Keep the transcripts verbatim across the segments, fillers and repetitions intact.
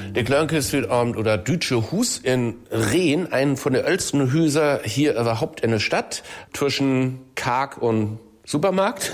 Der Klönke Südabend oder Dütsche Hus in Rehn, einen von der ältesten Hüser hier überhaupt in der Stadt, zwischen Karg und Supermarkt.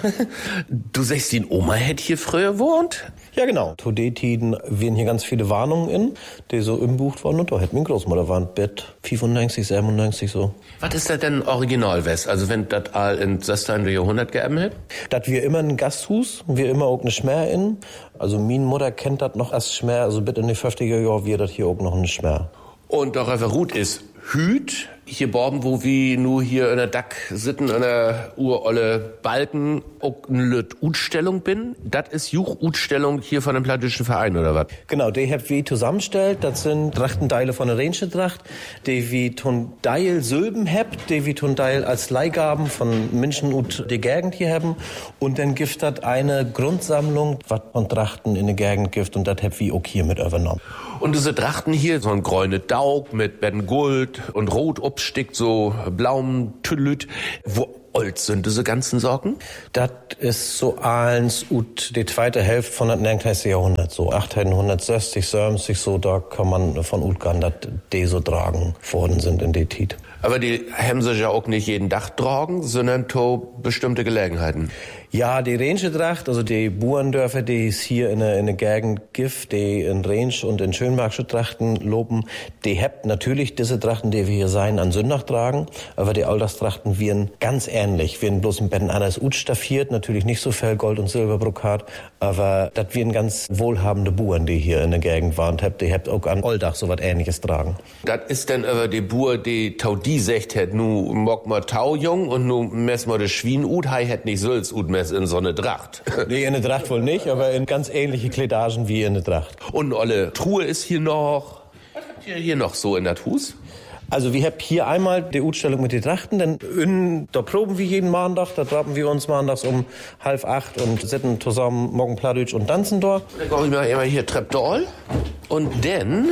Du sagst, die Oma hätte hier früher gewohnt? Ja, genau. Zu den Tiden werden hier ganz viele Warnungen in, die so imbucht wurden. Und da hätte meine Großmutter war ein Bett fünfundneunzig, siebenundneunzig so. Was ist das denn original west? Also wenn das all in sechzehnten Jahrhundert geerben hätte? Das wir immer ein Gasthus, wir immer auch eine Schmer in. Also meine Mutter kennt das noch als Schmer, also bitte in den fünfziger Jahren wir das hier auch noch eine Schmer. Und doch einfach gut ist Hüt, hier borben, wo wir nur hier in der Dack sitten, in der urolle Balken, auch eine Utstellung bin. Das ist Juch-Utstellung hier von dem Plattdütschen Verein, oder was? Genau, die habt wir zusammenstellt. Das sind Trachtenteile von der Rheinische Tracht, die wir tun Teil Sülben habt, die wir tun Teil als Leihgaben von Menschen und die Gegend hier haben. Und dann gibt das eine Grundsammlung, was von Trachten in der Gegend gibt. Und das habt wir auch hier mit übernommen. Und diese Trachten hier, so ein gräune Daug mit Ben Gold und Rot obstickt, so blauem Tüllüt. Wo alt sind diese ganzen Sorgen? Das ist so eins und die zweite Hälfte von dem neunzehnten Jahrhundert, so achtzehnhundertsechzig, siebzig, so, da kann man von utgehen, dass die so tragen worden sind in die Zeit. Aber die haben sich ja auch nicht jeden Tag tragen, sondern zu bestimmte Gelegenheiten. Ja, die Rheinische Tracht, also die Bauerndörfer, die es hier in der, in der Gegend gibt, die in Rhenisch und in Schönbergsche Trachten loben, die habt natürlich diese Trachten, die wir hier sein, an Sündach tragen, aber die Alltagstrachten wären ganz ähnlich, wären bloß ein bisschen anders utstaffiert, natürlich nicht so viel Gold- und Silberbrokat, aber das wären ganz wohlhabende Bauern, die hier in der Gegend waren, und die habt auch an Alltag so was Ähnliches tragen. Das ist dann aber die Bauer, die tau die sagt hat, nu mock ma Taujung und nu mess ma de Schwien ut, hei hat nicht Sülz ut mess in so ne Tracht. Nee, in der Tracht wohl nicht, aber in ganz ähnliche Kledagen wie in der Tracht. Und olle Truhe ist hier noch. Was habt ihr hier noch so in dat Hus? Also wir haben hier einmal die Utstellung mit den Trachten, denn in, da proben wir jeden Montag, da traben wir uns montags um halb acht und sitzen zusammen morgen Plattdeutsch und tanzen dort. Dann komm ich mal immer hier Treppdoll und dann,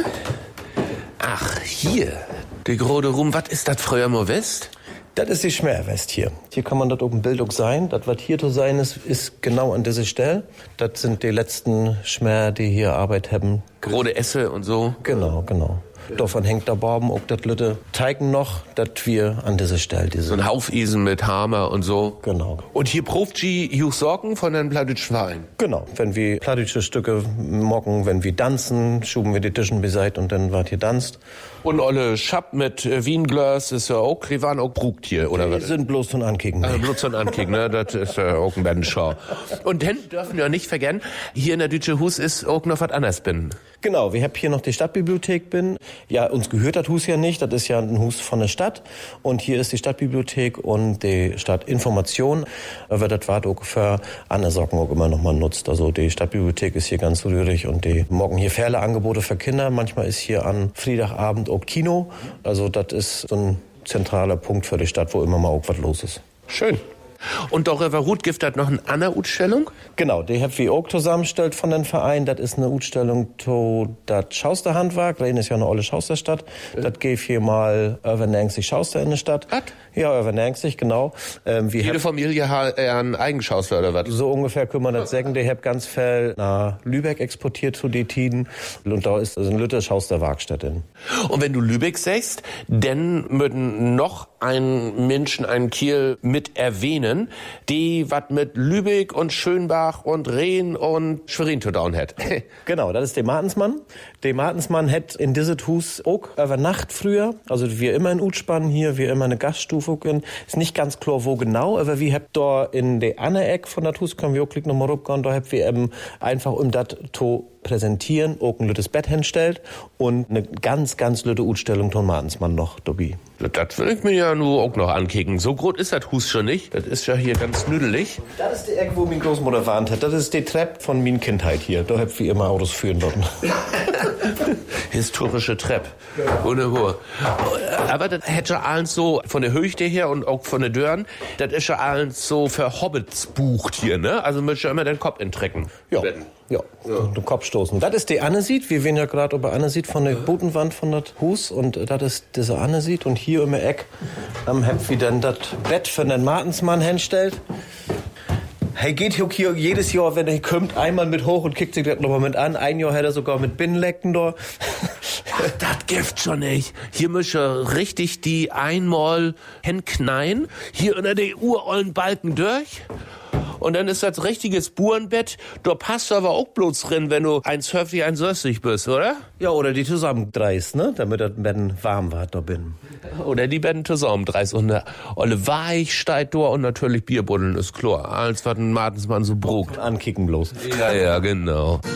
ach hier, die Grode Rum, was ist das früher mal West? Das ist die Schmerwest hier. Hier kann man das auf dem Bild auch sein. Das, was hier zu sein ist, ist genau an dieser Stelle. Das sind die letzten Schmer, die hier Arbeit haben. Grode Esse und so? Genau, genau. Davon hängt da Borben auch das Lütte Teigen noch, dass wir an dieser Stelle diese. So ein Haufisen mit Hammer und so. Genau. Und hier probt die Hugh Sorgen von den Plattdütschen Verein. Genau. Wenn wir plattdeutsche Stücke mocken, wenn wir tanzen, schuben wir die Tischen beiseite und dann wart hier tanzt. Und olle Schapp mit äh, Wienglas ist ja auch, die waren auch brugt hier, oder was? Die sind bloß zum Ankicken. Also bloß zum Ankicken, ne? Das ist ja auch ein Bandenschau. Und dann dürfen wir auch nicht vergessen, hier in der Dütsche Hus ist auch noch was anderes bin. Genau, wir haben hier noch die Stadtbibliothek bin. Ja, uns gehört das Hus ja nicht, das ist ja ein Hus von der Stadt. Und hier ist die Stadtbibliothek und die Stadtinformation. Aber das war auch für andere Sachen auch immer noch mal nutzt. Also die Stadtbibliothek ist hier ganz rührig und die morgen hier viele Angebote für Kinder. Manchmal ist hier an Freitagabend auch Kino. Also das ist so ein zentraler Punkt für die Stadt, wo immer mal auch was los ist. Schön. Und darüber Hut gibt das noch eine andere Utstellung? Genau, die haben wir auch zusammengestellt von den Verein. Das ist eine Utstellung zu das Schausterhandwerk. Rhein ist ja eine olle Schausterstadt. Ja. Das geht hier mal übernächsig Schauster in der Stadt. Was? Ja, übernächsig, genau. Ähm, Jede Familie hat einen Eigenschauster oder was? So ungefähr können wir das sagen. Die haben ganz viel nach Lübeck exportiert zu den Tiden. Und da ist also eine Lütte Schausterwerkstatt in. Und wenn du Lübeck sagst, dann müssen noch ein Menschen, ein Kiel mit erwähnen, die was mit Lübeck und Schönbach und Rehn und Schwerin zu tun hat. Genau, das ist der Martensmann. Der Martensmann hat in dieses Hus auch über Nacht früher, also wir immer in Utspann hier, wir immer eine Gaststufe in. Ist nicht ganz klar, wo genau, aber wir habt da in der andere Eck von das Hus, können wir auch klicken nochmal rückgehen, da habt wir eben einfach um das zu präsentieren, auch ein lüttes Bett hinstellt und eine ganz, ganz lütte Utstellung von Martensmann noch dabei. Das will ich mir ja nur auch noch ankicken. So groß ist das Hus schon nicht. Das ist ja hier ganz nüdelig. Das ist die Ecke, wo meine Großmutter warnt hat. Das ist die Treppe von meiner Kindheit hier. Da hab ich immer Autos führen dort. Historische Treppe. Wunderbar. Aber das hätte ja alles so von der Höhe her und auch von den Dörren, das ist ja alles so für Hobbits bucht hier, ne? Also müsst ihr immer den Kopf entrecken. Ja. Ja, ja. Den Kopf stoßen. Das ist die Annesit. Wir werden ja gerade über Annesit von der Bodenwand von das Hus und das ist diese Annesit. Und hier im Eck ähm, habt wir dann das Bett für den Martensmann hinstellt. Hey, geht hier jedes Jahr, wenn er kommt, einmal mit hoch und kickt sich das nochmal mit an. Ein Jahr hätte er sogar mit Binnenlecken da. Das gibt schon nicht. Hier müsste richtig die einmal hinkneien, hier unter die urollen Balken durch. Und dann ist das richtiges Burenbett. Da passt aber auch bloß drin, wenn du eins fünfzig, eins sechzig bist, oder? Ja, oder die zusammendreist, ne? Damit das Betten warm war da bin. Oder die Betten zusammendreist. Und der olle Weich steigt da und natürlich Bierbuddeln ist klar. Als was ein Martensmann so brugt. Ankicken bloß. Ja, ja, genau.